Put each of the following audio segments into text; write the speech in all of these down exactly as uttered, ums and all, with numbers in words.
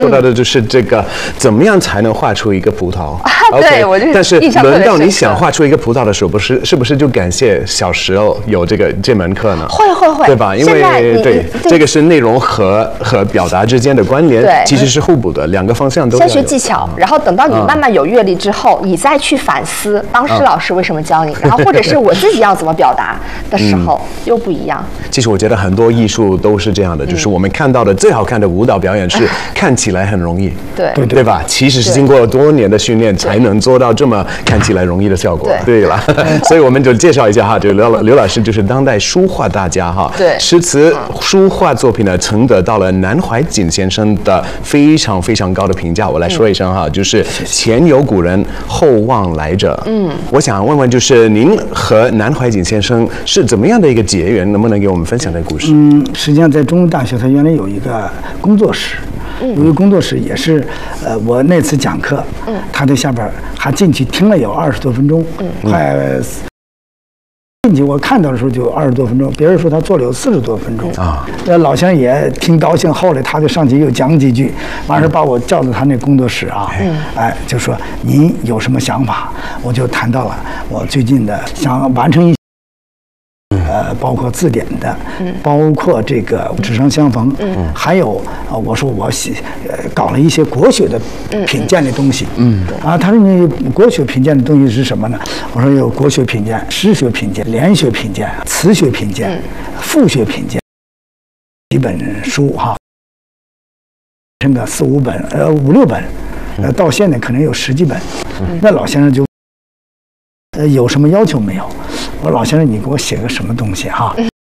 说到的就是这个，怎么样才能画出一个葡萄？ 对，我就但是轮到你想画出一个葡萄的时候，不是是不是就感谢小时候有这个这门课呢？ 会会会， 对吧？因为对这个是内容和和表达之间的关联，其实是互补的，两个方向都要有。 先学技巧，然后等到你慢慢有阅历之后，你再去反思当时老师为什么教你，然后或者是我自己要怎么表达的时候又不一样。 其实我觉得很多艺术都是这样的，就是我们看到的最好看的舞蹈表演是看起来很容易， 对对吧？其实是经过多年的训练才能做到这么看起来容易的效果。对了，所以我们就介绍一下哈，就刘刘老师就是当代书画大家哈， 对， 诗词书画作品呢曾得到了南怀瑾先生的非常非常高的评价。我来说一声哈，就是前有古人，后望来者。嗯，我想问问，就是您和南怀瑾先生是怎么样的一个结缘？能不能给我们分享这个故事？ 嗯，实际上在中国大学，他原来有一个工作室。有一个工作室也是，呃，我那次讲课，嗯，他在下边还进去听了有二十多分钟，嗯，快进去我看到的时候就二十多分钟，别人说他做了有四十多分钟啊。那老先生也挺高兴，后来他就上去又讲几句，完事把我叫到他那工作室啊，嗯，哎，就说您有什么想法？我就谈到了我最近的想完成一。呃，包括字典的，嗯，包括这个纸上相逢，嗯，还有呃，我说我写呃搞了一些国学的品鉴的东西，嗯，啊，他说你国学品鉴的东西是什么呢？我说有国学品鉴、诗学品鉴、联学品鉴、词学品鉴、赋学品鉴，几本书哈，这个四五本，呃五六本，呃到现在可能有十几本，那老先生就呃有什么要求没有？我说老先生，你给我写个什么东西哈？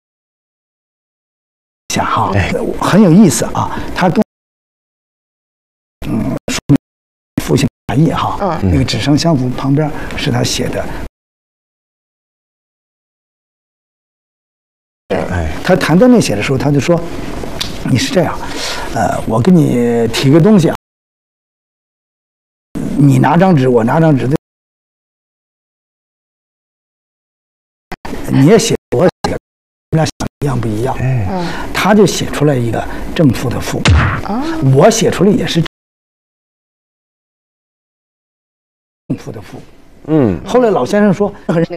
想哈，很有意思啊。他跟嗯说明复兴大业哈，嗯，那个纸上相逢旁边是他写的。对，他谈到那写的时候，他就说：“你是这样，呃，我给你提个东西啊，你拿张纸，我拿张纸。”你也写，我写，我们俩想一样不一样？嗯，他就写出来一个正负的负，啊，我写出来也是正负的负。嗯，后来老先生说，